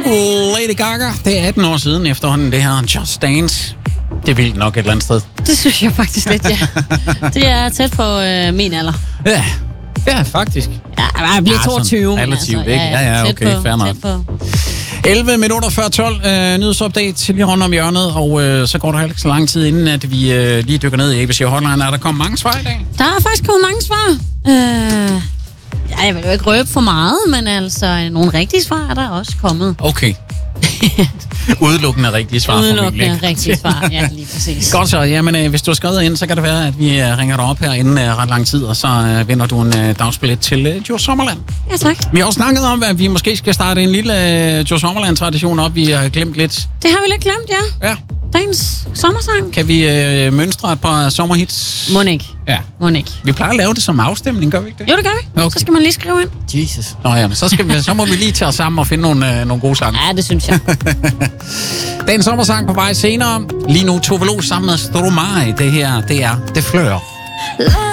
Lady Gaga. Det er 18 år siden efterhånden, det her Just Dance. Det er vildt nok et eller andet sted. Det synes jeg faktisk lidt, ja. Det er tæt på min alder. Ja, faktisk. Ja, jeg bliver 22. Relativt, ikke? Ja, okay, fair nok. 11 minutter før 12, nyhedsupdate lige rundt om hjørnet, og så går der heller ikke så lang tid, inden at vi lige dykker ned i ABC Hotline. Er der kommet mange svar i dag? Der er faktisk kommet mange svar. Jeg vil jo ikke røbe for meget, men altså, nogle rigtige svar er der også kommet. Okay. Udelukkende rigtige svar. Udelukkende rigtige svar, ja, lige præcis. Godt så, jamen hvis du har skrevet ind, så kan det være, at vi ringer dig op her inden ret lang tid, og så vinder du en dagsbillet til Djurs Sommerland. Ja, tak. Vi har også snakket om, at vi måske skal starte en lille Djurs Sommerland-tradition op, vi har glemt lidt. Det har vi lidt glemt, ja. Ja. Dagens sommersang. Kan vi mønstre et par sommerhits? Må ikke. Ja. Må ikke. Vi plejer at lave det som afstemning, gør vi ikke det? Jo, det gør vi. Okay. Så skal man lige skrive ind. Jesus. Nå ja, men så må vi lige tage os sammen og finde nogle gode sange. Ja, det synes jeg. Den sommersang på vej senere. Lige nu Tove Lo sammen med Stromae. Det her, det er Det Flør.